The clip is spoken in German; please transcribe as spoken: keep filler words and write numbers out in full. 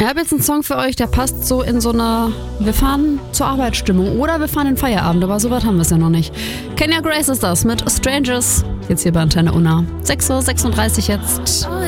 Ich habe jetzt einen Song für euch, der passt so in so eine wir fahren zur Arbeitsstimmung oder wir fahren in Feierabend, aber so weit haben wir es ja noch nicht. Kenya Grace ist das mit Strangers, jetzt hier bei Antenne Unna. sechs Uhr sechsunddreißig jetzt.